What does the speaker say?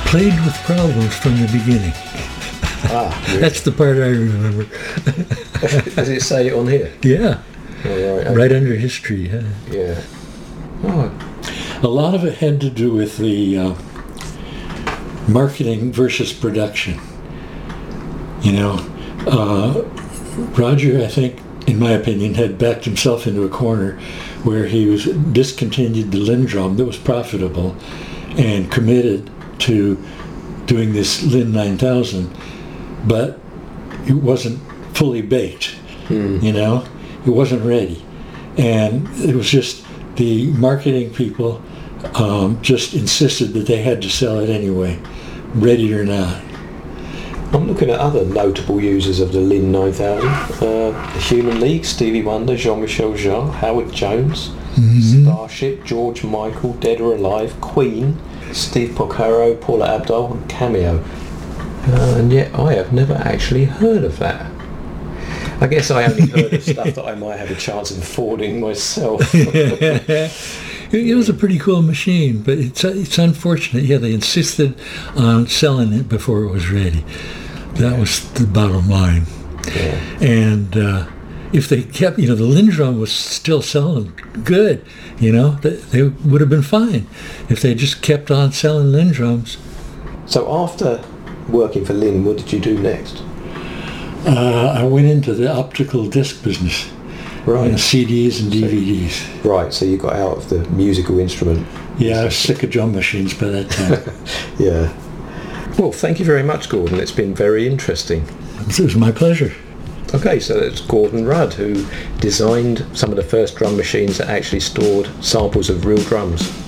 played with problems from the beginning. Really? That's the part I remember. Does it say it on here? Yeah. Oh, right. Okay. Right under history. Yeah. Oh. A lot of it had to do with the marketing versus production. You know, Roger, I think, in my opinion, had backed himself into a corner where he was discontinued the Lindrum that was profitable and committed to doing this Linn 9000, but it wasn't fully baked. You know, it wasn't ready, and it was just the marketing people just insisted that they had to sell it anyway, ready or not. I'm looking at other notable users of the Linn 9000. The Human League, Stevie Wonder, Jean-Michel Jarre, Howard Jones, Starship, George Michael, Dead or Alive, Queen, Steve Porcaro, Paula Abdul, and Cameo. And yet I have never actually heard of that. I guess I only heard of stuff that I might have a chance of affording myself. It was a pretty cool machine, but it's unfortunate. Yeah, they insisted on selling it before it was ready. That was the bottom line. Yeah. And if they kept, the Lindrum was still selling good, they would have been fine if they just kept on selling Lindrums. So after working for Linn, what did you do next? I went into the optical disc business. Right. CDs and DVDs. Right, so you got out of the musical instrument. Yeah, I was sick of drum machines by that time. Yeah. Well, thank you very much, Gordon. It's been very interesting. It was my pleasure. Okay, so it's Gordon Rudd who designed some of the first drum machines that actually stored samples of real drums.